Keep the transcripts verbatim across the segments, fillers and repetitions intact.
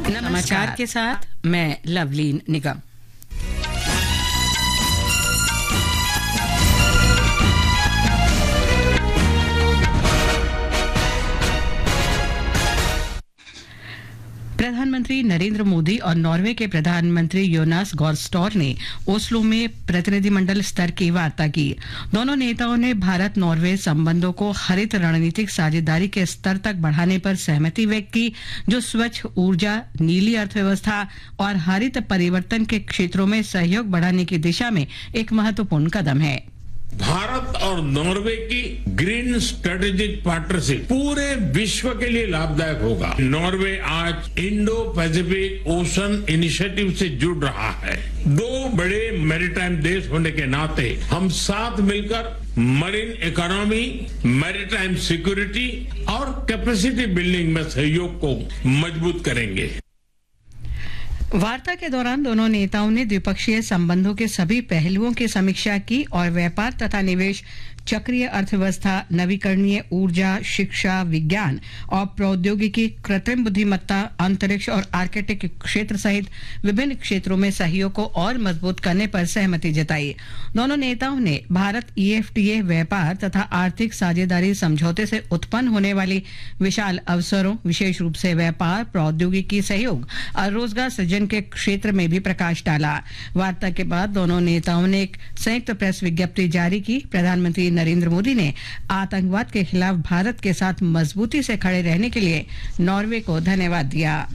समाचार के साथ मैं लवलीन निगम। प्रधानमंत्री नरेंद्र मोदी और नॉर्वे के प्रधानमंत्री योनास गॉर स्टोर ने ओस्लो में प्रतिनिधिमंडल स्तर की वार्ता की। दोनों नेताओं ने भारत नॉर्वे संबंधों को हरित रणनीतिक साझेदारी के स्तर तक बढ़ाने पर सहमति व्यक्त की, जो स्वच्छ ऊर्जा, नीली अर्थव्यवस्था और हरित परिवर्तन के क्षेत्रों में सहयोग बढ़ाने की दिशा में एक महत्वपूर्ण कदम है। भारत और नॉर्वे की ग्रीन स्ट्रेटेजिक पार्टनरशिप पूरे विश्व के लिए लाभदायक होगा। नॉर्वे आज इंडो पैसिफिक ओशन इनिशिएटिव से जुड़ रहा है। दो बड़े मैरीटाइम देश होने के नाते हम साथ मिलकर मरीन इकोनॉमी, मैरीटाइम सिक्योरिटी और कैपेसिटी बिल्डिंग में सहयोग को मजबूत करेंगे। वार्ता के दौरान दोनों नेताओं ने द्विपक्षीय संबंधों के सभी पहलुओं की समीक्षा की और व्यापार तथा निवेश, चक्रीय अर्थव्यवस्था, नवीकरणीय ऊर्जा, शिक्षा, विज्ञान और प्रौद्योगिकी, कृत्रिम बुद्धिमत्ता, अंतरिक्ष और आर्कटिक क्षेत्र सहित विभिन्न क्षेत्रों में सहयोग को और मजबूत करने पर सहमति जताई। दोनों नेताओं ने Bharat E F T A व्यापार तथा आर्थिक साझेदारी समझौते से उत्पन्न होने वाली विशाल अवसरों, विशेष रूप से व्यापार, प्रौद्योगिकी सहयोग और रोजगार सृजन के क्षेत्र में भी प्रकाश डाला। वार्ता के बाद दोनों नेताओं ने एक संयुक्त प्रेस विज्ञप्ति जारी की। प्रधानमंत्री नरेंद्र मोदी ने आतंकवाद के खिलाफ भारत के साथ मजबूती से खड़े रहने के लिए नॉर्वे को धन्यवाद दिया।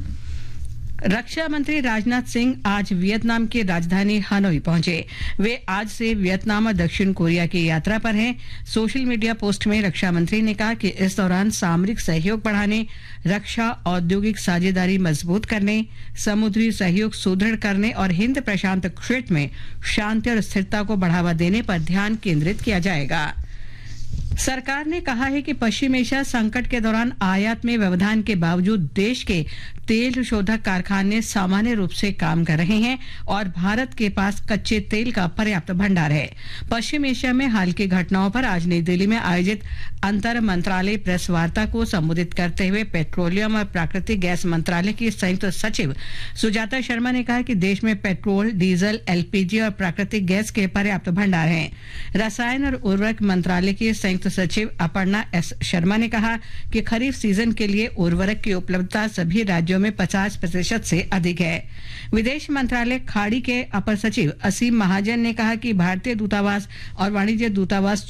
रक्षा मंत्री राजनाथ सिंह आज वियतनाम की राजधानी हनोई पहुंचे। वे आज से वियतनाम और दक्षिण कोरिया की यात्रा पर हैं। सोशल मीडिया पोस्ट में रक्षा मंत्री ने कहा कि इस दौरान सामरिक सहयोग बढ़ाने, रक्षा औद्योगिक साझेदारी मजबूत करने, समुद्री सहयोग सुदृढ़ करने और हिंद प्रशांत क्षेत्र में शांति और स्थिरता को बढ़ावा देने पर ध्यान केंद्रित किया जाएगा। सरकार ने कहा है कि पश्चिम एशिया संकट के दौरान आयात में व्यवधान के बावजूद देश के तेल शोधक कारखाने सामान्य रूप से काम कर रहे हैं और भारत के पास कच्चे तेल का पर्याप्त भंडार है। पश्चिम एशिया में हाल की घटनाओं पर आज नई दिल्ली में आयोजित अंतर मंत्रालय प्रेस वार्ता को संबोधित करते हुए पेट्रोलियम और प्राकृतिक गैस मंत्रालय की संयुक्त सचिव सुजाता शर्मा ने कहा कि देश में petrol, diesel, L P G और प्राकृतिक गैस के पर्याप्त भंडार हैं। रसायन और उर्वरक मंत्रालय की संयुक्त सचिव अपर्णा एस शर्मा ने कहा कि खरीफ सीजन के लिए उर्वरक की उपलब्धता सभी राज्यों में पचास प्रतिशत से अधिक है। विदेश मंत्रालय खाड़ी के अपर सचिव असीम महाजन ने कहा कि भारतीय दूतावास और वाणिज्य दूतावास